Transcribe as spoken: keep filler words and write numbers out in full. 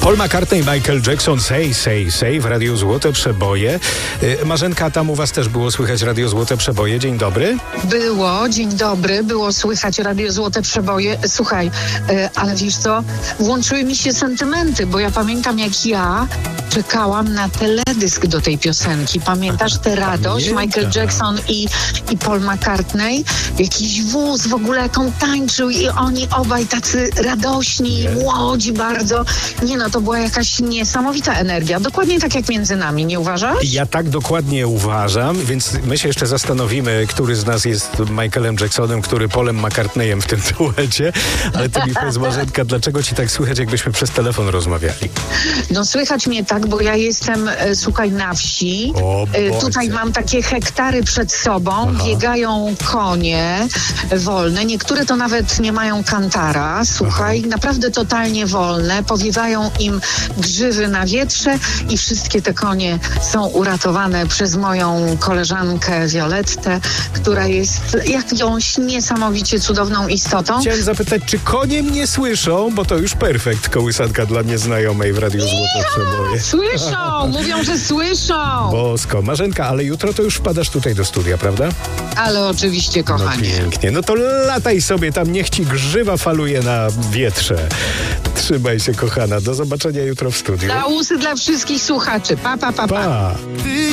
Paul McCartney, Michael Jackson, Say, Say, Say w Radiu Złote Przeboje. Marzenka, tam u was też było słychać Radio Złote Przeboje. Dzień dobry. Było, dzień dobry, było słychać Radio Złote Przeboje. Słuchaj, yy, ale wiesz co, włączyły mi się sentymenty, bo ja pamiętam, jak ja czekałam na teledysk do tej piosenki. Pamiętasz tę radość? Pamiętam. Michael Jackson i, i Paul McCartney. Jakiś wóz w ogóle, jak on tańczył i oni obaj tacy radośni, Nie. młodzi bardzo. Nie no, to była jakaś niesamowita energia. Dokładnie tak jak między nami, nie uważasz? Ja tak dokładnie uważam, więc my się jeszcze zastanowimy, który z nas jest Michaelem Jacksonem, który Paulem McCartneyem w tym duecie. Ale ty mi powiedz, Marzenka, dlaczego ci tak słychać, jakbyśmy przez telefon rozmawiali? No słychać mnie tak, bo ja jestem, e, słuchaj, na wsi. O E, Boże. tutaj mam takie hektary przed sobą, Aha. biegają konie wolne. Niektóre to nawet nie mają kantara, słuchaj, Aha. naprawdę totalnie wolne. Powiewają im grzywy na wietrze i wszystkie te konie są uratowane przez moją koleżankę Violettę, która jest jakąś niesamowicie cudowną istotą. Chciałem zapytać, czy konie mnie słyszą, bo to już perfekt kołysanka dla nieznajomej w Radiu Złote Przeboje. Słyszą, mówią, że słyszą. Bosko. Marzenka, ale jutro to już wpadasz tutaj do studia, prawda? Ale oczywiście, No kochanie. pięknie. No to lataj sobie tam, niech ci grzywa faluje na wietrze. Trzymaj się, kochana. Do zobaczenia jutro w studiu. Całusy dla wszystkich słuchaczy. Pa, pa, pa, pa. Pa!